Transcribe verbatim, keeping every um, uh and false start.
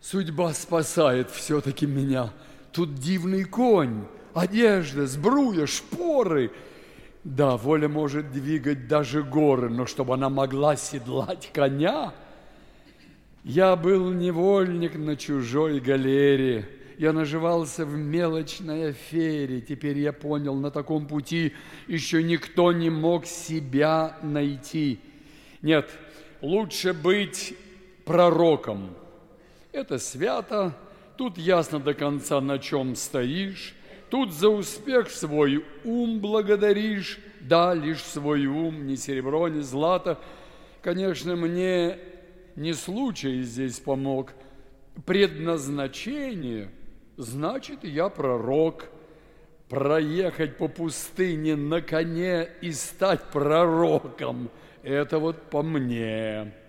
Судьба спасает все-таки меня. Тут дивный конь, одежда, сбруя, шпоры. Да, воля может двигать даже горы, но чтобы она могла седлать коня. Я был невольник на чужой галере. Я наживался в мелочной афере. Теперь я понял, на таком пути еще никто не мог себя найти. Нет, лучше быть пророком. Это свято, тут ясно до конца, на чем стоишь. Тут за успех свой ум благодаришь. Да, лишь свой ум, ни серебро, ни злато. Конечно, мне не случай здесь помог. Предназначение, значит, я пророк. Проехать по пустыне на коне и стать пророком – это вот по мне.